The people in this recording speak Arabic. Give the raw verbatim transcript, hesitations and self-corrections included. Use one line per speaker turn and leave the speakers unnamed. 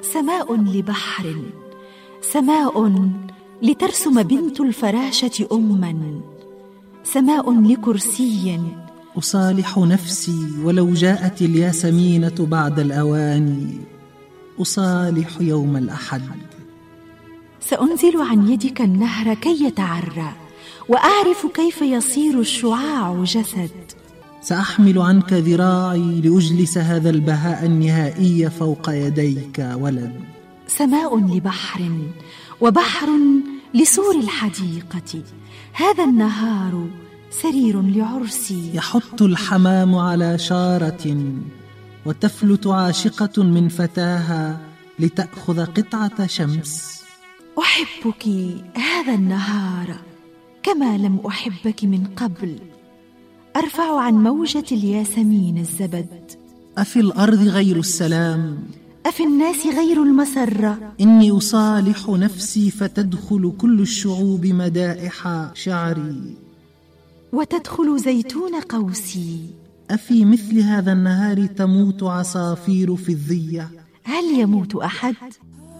سماء لبحر، سماء لترسم بنت الفراشة أماً، سماء لكرسي.
أصالح نفسي ولو جاءت الياسمينة بعد الأواني، أصالح يوم الأحد.
سأنزل عن يدك النهر كي يتعرى، وأعرف كيف يصير الشعاع جسد.
سأحمل عنك ذراعي لأجلس هذا البهاء النهائي فوق يديك ولد.
سماء لبحر، وبحر لسور الحديقة، هذا النهار سرير لعرسي.
يحط الحمام على شارة، وتفلت عاشقة من فتاها لتأخذ قطعة شمس.
أحبك هذا النهار كما لم أحبك من قبل، أرفع عن موجة الياسمين الزبد.
أفي الأرض غير السلام؟
أفي الناس غير المسرة؟
إني أصالح نفسي فتدخل كل الشعوب مدائح شعري،
وتدخل زيتون قوسي.
أفي مثل هذا النهار تموت عصافير في الظية؟
هل يموت أحد؟